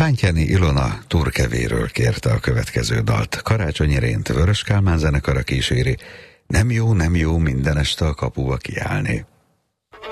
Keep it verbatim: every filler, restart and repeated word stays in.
Bántyáni Ilona Turkevéről kérte a következő dalt. Karácsonyi Rént Vörös Kálmán zenekara kíséri. Nem jó, nem jó minden este a kapuba kiállni.